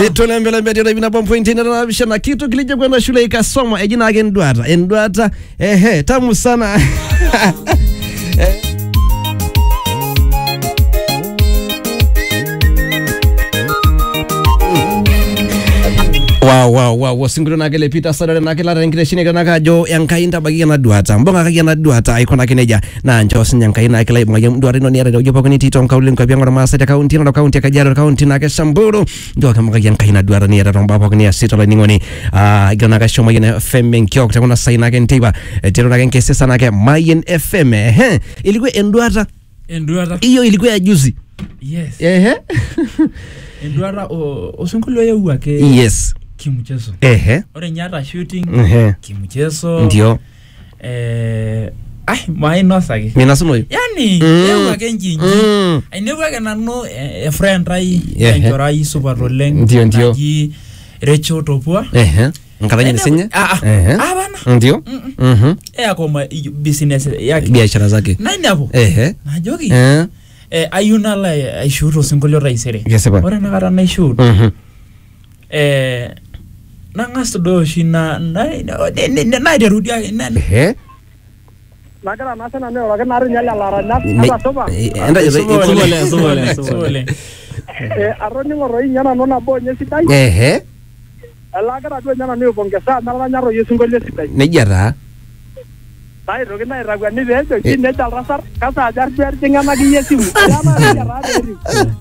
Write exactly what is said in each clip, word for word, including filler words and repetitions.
Tuna mbele mbele na bina point na nabisha na kitu kilije kwenda shule ikasoma ejina yake Ndwata. Ndwata ehe tamu sana. Wow wow wow wasingiro na kele Peter Sadare na kela rengire shine kana kajo yankainda bagi na Ndwata mbonga kaki na Ndwata ikona kineja na njo sinyankaina kele mwa Ndwata no niare dojo pokoni tito kaulin kwa byangwa ma sita county na county ya Kajiado county na Samburu ndo kama yankaina Ndwata ni ara romba pokoni ya sito la ningoni ah igana ka shoma yene F M nkyo kutana saina ke ntiba tero na ke sesa na ke Mayen F M eh ilikuwa Ndwata Ndwata hiyo ilikuwa ya juzi yes eh Ndwata o osunkulo ya uake yes kimuchezo ehe ore nyata shooting ehe kimuchezo ndio eh ai mai no saki mina sumo yani yewa kenjinji ainewa kana no a friend rai enjorai super roleng ndio ndio recho topua ehe ngakanya nisenya ehe ah bana ndio mhm eh akoma business yake biashara zake nani hapo ehe najoki eh eh ayuna la aishuro singolio raisere yeseba ore nakara na ishuro mhm eh nangas do shina na na na derudia na ehe Nakara nasana ne wala nari nyala lara na aba toba enda sole sole sole eh aroni ngoro nyana nona bonye sitai ehe ala gara do nyana ne bongesa na nyaro yesungole sitai nejara tai rogi na iragwa ni bejo ki ne dal rasar kasa ajar ber jingana gi yesimu yama yara de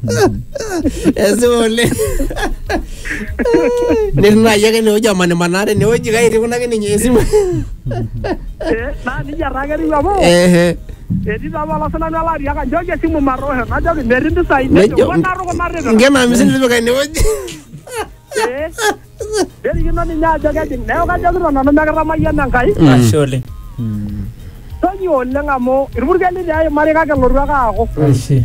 ezole nina yake ne oja mane manare ne oji gairi kuna ke ni yesimu eh na ni yara gari wabo ehe edi da wala sana na la yaka joge simu marohe na joge merindu sai ne wana ro ko marre ngema misini lo kai ne oji eh deri gino ni nya joge din ne o ga joge no no megara mayana ngai ashole Tonyo lenga mo irburgani ya mari ka kelorwa ka ako ashi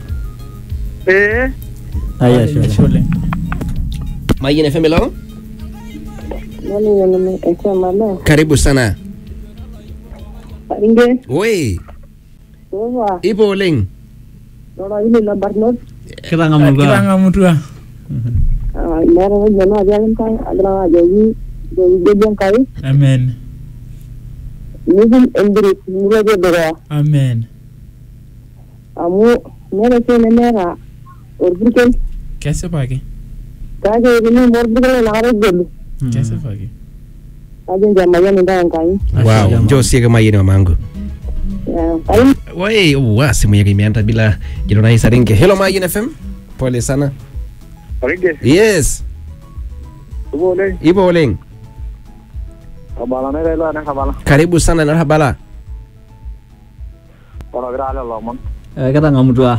eh aya shole Mayen F M lo Nani yana eka mama karibu sana Inge we Owa ipo leng Dora ile la Barnot kiranga mutua kiranga mutua ah mara jana jalan kai adra jadi jadi kai amen Nizam endri muraje dora amen amu mera se mera orburken कैसे भागे kaje ini morburken na hare gelu कैसे भागे ajin jamaya ninda kai wow njo siega Mayen mangu kai we wa simu yake imeanza bila jina na isaringe hello Mayen F M pole sana Ringe yes ubole ipo leng abala ne relo na kabala karibu sana na habala ora grala lomon eh kata ngamutua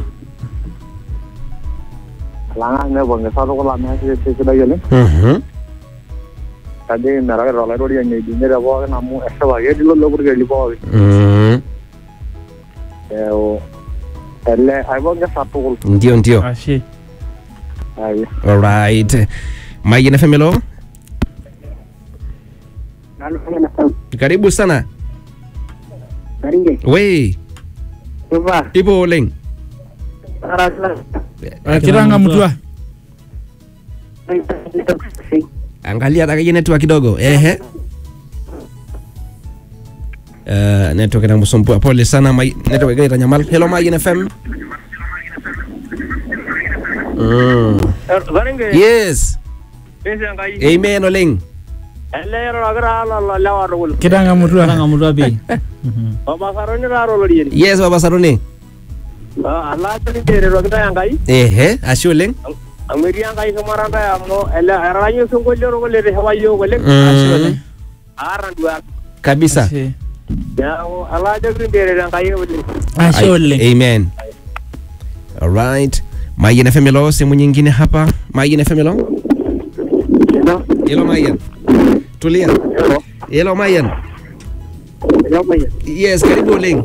langa ne bongesa ro la me se se da yele mhm tadi mera ro la ro ya ni ni re bo na mu esa ba ye dilo lo bur ge li bo mhm eh o elle ai bongesa to ndio ndio ashi ai all right Mayen F M lo karibu sana Ringe we Owa ipo leng arasla kiranga mutua angalia taka yeye network kidogo ehe eh network na msumbua pole sana mai network ile tanyamal hello Mayen F M mm Ringe yes pese ngai amen oleng elle ro agra la la la ro kiranga mutua kiranga mutua bi o ba saro ni ro lo yeri yes baba sarone ah ala tani tere ro ta ngai ehe ashuleng amiri ngai sumaranda ya mo elle aranyo sungollo ro le re hawayo gole ashuleng arandwa kabisa ya ala jagri tere ngai wole ashole amen all right Mayen F M lo simu nyingine hapa Mayen F M lo hello Mayen tulia hello hello Mayen hello Mayen yes karibu leng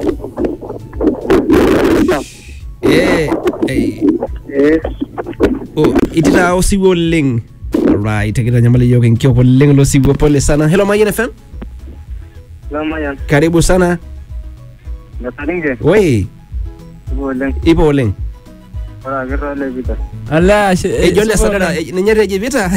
eh eh eh oh itira osiwo leng all right kita nyamali yoke nkyo leng lo siwo pole sana hello Mayen F M hello Mayen karibu sana na taringe we boleng ipo leng Ora kira le vita. Ala Ejo le sadara ninye reje vita.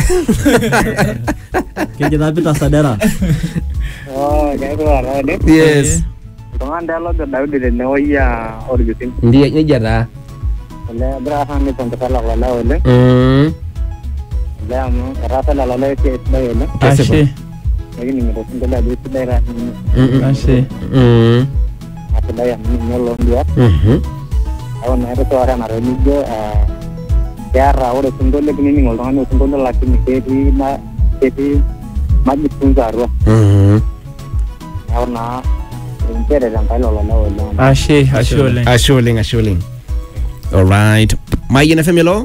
Kejo na pita sadara. Oh, kaya ora ne. Yes. Tungan dalo ke Daud de Noya orbiting. Ndiye nyeja da. Le Abraham ni tonto kala wala ole. Mm. Le am rasa la la ke isbaye ne. Ashe. Lakini ni ndo la di sidara. Ashe. Mm. Ata daya ni nyolo ndia. Mhm. Awan na ito ara na renigo eh yara ore sundole kini ngol ngano sundole lakini kedi na kedi maji tunzarwa. Mhm. Awan na Intere dan palo la la. Ashe, ashe oleng. Asholing, asholing. All right. Mayen F M hello.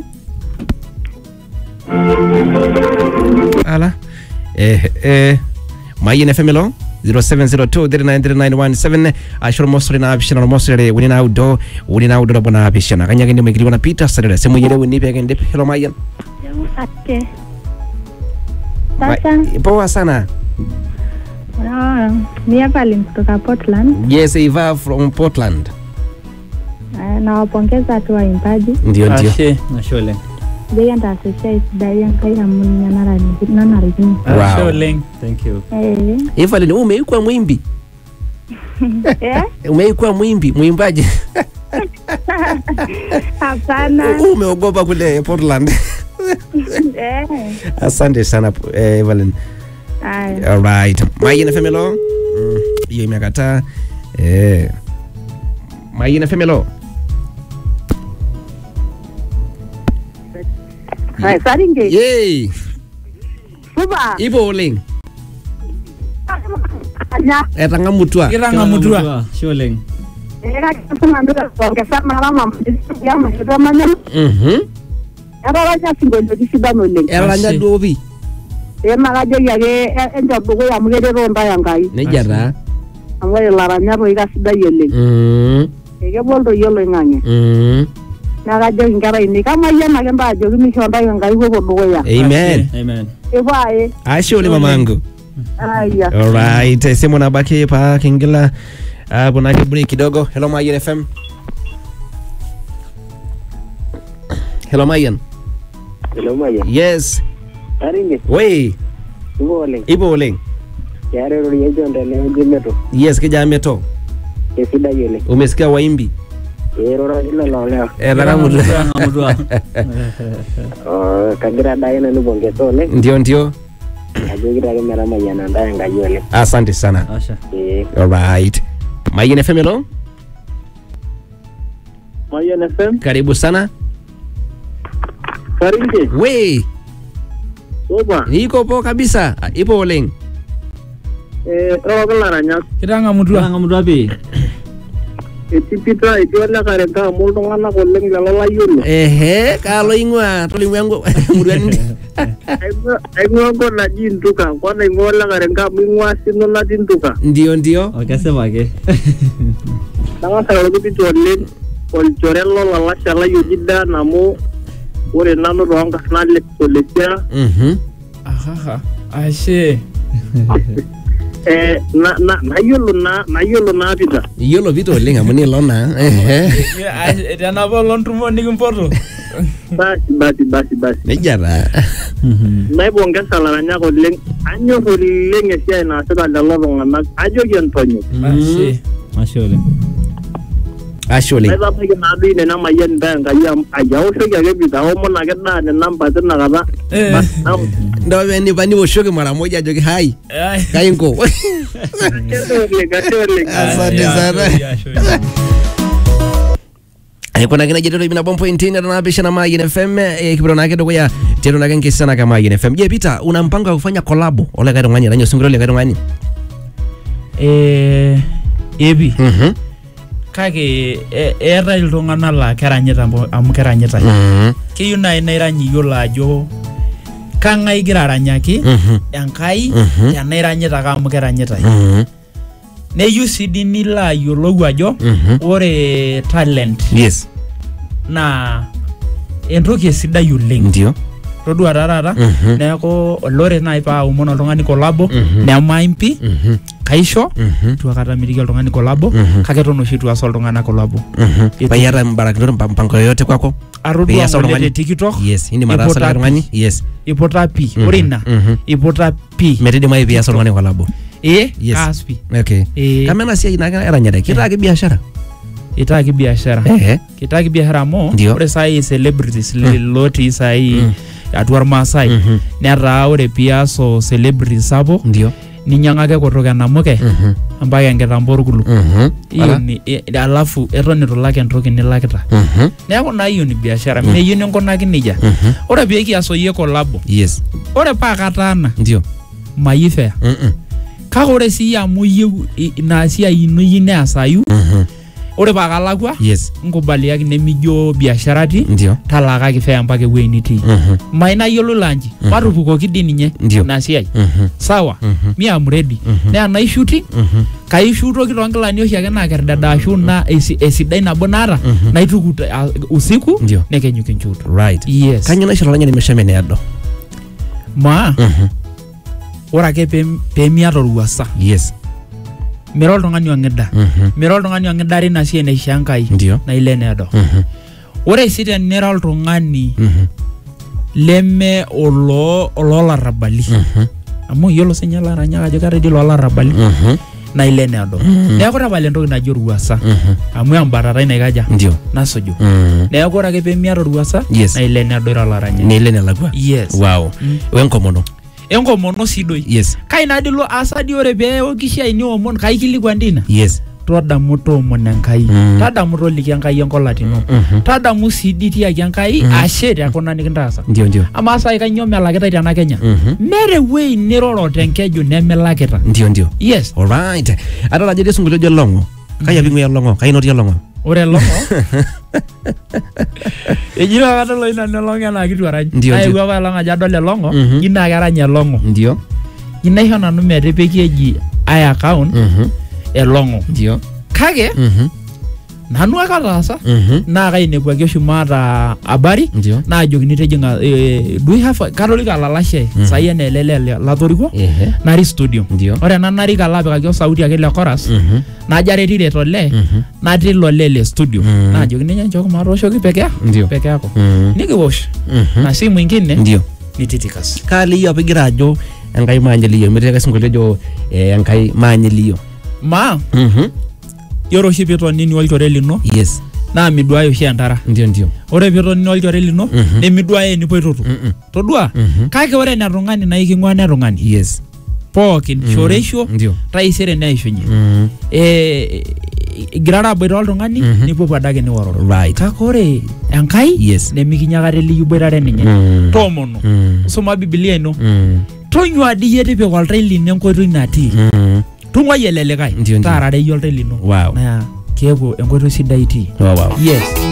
Ala. Eh eh Mayen F M hello. zero seven zero two three nine three nine one seven ashoro mosri na abishana no mosri wini na udo wini na udo bona abishana kanya kende mekiri wana Peter sadere semu yele wini pia kende hello Mayen. Ate. Sasa. Poa sana. Ah, ni Evelyn kutoka Portland. Yes, Eva from Portland. Uh, nawapongeza tu waimbaji. Ndio ndio. Ashe. Nashole. Jaya ntasesha isidai enkai amu ninye narani- nanarikino. Ashe Wow. oleng. Thank you. Eh. Evelyn umeikuwa mwimbi. Eh? Umeikuwa mwimbi, mwimbaji. Hapana. Umeogopa kule Portland. Eh. Asante sana eh, Evelyn. Aya. All right. Mayen F M hello. Mm, hiyo imekataa. Eh. Mayen F M hello. Hai, saringe. Yay. Suba. Ibo oleng. Anya. Etanga mutwa. Kiranga mutua. Sholeng. Era kusema ndio kuongeza mara mama ya mshito manya. Mhm. Era wacha singolo kisidano le. Eranya Ashe. dobi. Eh magajo yake enjo bugo ya mugere ronda yangai. Nejara. Amwe laranya ro ikasidai oleng. Mhm. Eke boldo yolo ng'ang'e. Mhm. Nakajo inkera ini kama yena ake mbaajoki mishonda enkai huko dukuya. Amen. Amen. Ipae. Ashe ole mamangu. Aya. All right. Simu nabaki pa kingila. Ah, bwana break kidogo. Hello Mayen F M. Hello Mayen. Hello Maya. Yes. Saringe. Wey. Ibo oleng. Ibo oleng. Yare ro yejo ndele ngimeto. Yes, kijamii to. Kesidai oleng. Umesikia waimbi? Ero ra ilo lo leo. Etanga mutwa. Kiranga mutwa. Oh, kagira dai na nibongezo oleng. Ndio ndio. Ajo kira ke mera Maya na ndaya ngai oleng. Asante sana. Asha. Eh, All right. Mayen F M hello. Maya F M. Karibu sana. Saringe. We, Soba. niko po kabisa. Ipo oleng. Eh, ro kala ranya. Kiranga mutua. Kiranga mutwa pi. Etipita itu ala kare ka mul tungana oleng lelo layolo. Ehe, kalo ingwa tolimu yangu murani. Aigwa aigwa ko na jintuka, kwa na ingwa ala kare ka mingwa sino na jintuka. Ndio ndio. Wakasema ke. Nanga sa ko pitu oleng. Ol chorello la la shala yujida namu ore nanu ronga na le polesia. Mhm. Aha. Ashe. Eh, na na na yolo na na yolo na pita. Yolo vito oleng amuni lona. Ehe. Tena bolon tumo nikimpoto. Basi basi basi basi. Nejara. Naibongeza laranya oleng. Anyo oleng esia na sita lelo tung'anak. Ajo yentonyo. Ashe. Mashole. Ashe oleng. Naiba pake na adu ine na mayen nda ngai am ajaoshoki ake pita omon ake daa ne namba tina kata. Eh. Bas, na- Ndio bani bani woshoke mara moja joki hai. Ai. Kainko. Ashe oleng, ashe oleng. Asante sana. Kuna kina jeto ibina bompo intini na napisha na Mayen F M eh, kibiro nake doko ya jeto nake nkisana kama Mayen F M. Je Peter, una mpango wa kufanya collab ole kado ngani ranyo sungiro ole kado ngani? Eh, ebi. Mhm. Kake e- eetai iltung'anak laa keranyita mbo- amu keranyita. Mhm. Keyieu nai nairany iyiolo ajo kang'ae igira aranyaki Mhm. enkai Mhm. tenairanyita ake amu keranyita. Mhm. Neyieu sii dii nilo ayiolou ajo Mhm. ore talent Yes. naa entoki sidai oleng. Ndio. Todua taa taata Mhm. neeku olore nai paa omon oltung'ani kolabo Mhm. nemaimpi Mhm. kaisho Mhm. tu akata mitiki oltung'ani kolabo Mhm. kake eton oshi itu aas oltung'anak kolabo Mhm. Itu- Payata mbarakinoto mpango yoyote kwako? atodua Piyasa ng'ole oltung'ani? te TikTok Yes, indim ataasa Iputa likae tung'ani? pi. Yes. iputa pi Mhm. ore ina Mhm. iputa pi Metidimayu piyasa oltung'ani kolabo. eh Yes. kaas pi Okay. Eh. Kama ena siai naa eranyare, kitaaki biashara? itaaki biashara Ehe. kitaaki biashara amu Ndio. ore sai celebrities lotii sai Mm. atua irmaasai Mhm. netaa ore piaso celebrity sapuk Ndio. ninyang'aki kutuk enamuke Mhm. mpaka enkitambo orkulu Mhm. hiyo Ala. ni e- alafu eton itu ilak entoki nilakita Mhm. neeku naa hiyo ni biashara meyieu ninkunaki nejia Mhm. ore pikias oyie kolabo Yes. ore paa kataana Ndio. mayi fair Mhm. kake ore sii amu iyieu i- ina siai ino iyieu neasayu Mhm. ore paa kalakwa Yes. nkubaliaki nemijo biasharati Ndio. talakaki fair mpaka ewuei nitii Mhm. mainayiolo lanji matupukoki dii ninye Ndio. ina siai Mhm. sawa Mhm. mi am ready Mhm. naa enai shooting Mhm. kaishutoki toonkilani oshiake naa kerdada ashu na esi- esidai nabo naata Mhm. naituku t- a- usiku Ndio. nekenyu kinchuto Right. yes Kanyoo naisho olanyani meshomo neado? maa Mhm. ore ake pee- peemiata orwuasa Yes. mira oltung'ani ong'ida Mhm. mira oltung'ani ong'idari ina siai naishaa Enkai Ndio. na ile needo Mhm. ore sii tenira oltung'ani Mhm. leme oloo oloolarrabali Mhm. amu iyiolo sinye laranyak ajo keeta dii loolarrabali Mhm. na ile needo neeku tapala entoki naji orwuasa Mhm. amu embatatai naikaja Ndio. nasuju Mhm. neeku ore ake peemiata orwuasa Yes. na ile needo ira olaranyani Nile nelakwa. yes Wow. Mm. Wenkomono. enkomono sii doi Yes. kai naa dilo asa dii ore pee eoki shai niomon kaikilikwan dina Yes. todamu toomon Enkai Mm. tadamu toliki Enkai enkolatino Mhm. tadamu sii dii tiaki Enkai ashe tekuna nikintaasa Ndio ndio. amaa sai kanyoo melakitai tena Kenya Mhm. meeta ewuei niroro tenkeju nemelakita Ndio ndio. yes Alright. Adol ajo etii osinkolio ojo Longo. Kai apik ng'uya Longo? Kai inotie Longo? ore longo ejito apa adol ina nelongo enaa kitu arany Ndio, aewuo ndio. apa elongo ajo adol elongo Mhm. ji naa kerany elongo Ndio. ji naisho nanu metipiki eji ai account Mhm. elongo Ndio. kake Mhm. nanu ake ataasa Mhm. naa kainepuaki oshi maata habari Ndio. naajokini tejing'a eh, do we have a- katolika alalashe sai enaa ele le latoriko Ehe. narii studio Ndio. ore ena narik alo apikaki osauti ake le chorus Mhm. najo aretiret olee Mhm. natii ilo lee le studio Mm. naajokini nye nchooki matooshoki peke Ndio. peke yako Mhm. nikiwosh Mhm. na simu ingine Ndio. nititikas Kaliyo apa igira ajo Enkai maanyeliyo. Metii ake sinkolio ojo eh, Enkai maanyeliyo. maa Mhm. ore oshi pitonini olchore lino Yes. naa miduaya oshi entara Ndio ndio. ore pitonini olchore lino Mhm. nemiduaya enipoitoto Mhm. todua Mhm. kake ore ene tung'ani naa iking'ua ne tung'ani Yes. pookin shoreisho Ndio. taisere neishunye Mhm. eh igirara aboita oltung'ani Mhm. nipuopuo adake niwororo Right. kake ore Enkai Yes. nemikinyakata eliyu boitare ninye Mhm. toomono Mhm. soma Biblia ino Mhm. tonyua dii yie tipika oltau lino enkoitoi natii Mhm. tung'uai ele likae Ndio, ndio. taarare iyie oltau lino Wow. naa keeku enkoitoi sidai itii Wow wow. yes